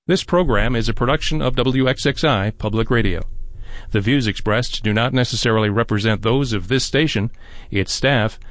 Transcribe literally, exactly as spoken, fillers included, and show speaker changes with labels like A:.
A: This program is a production of W X X I Public Radio. The views expressed do not necessarily represent those of this station, its staff,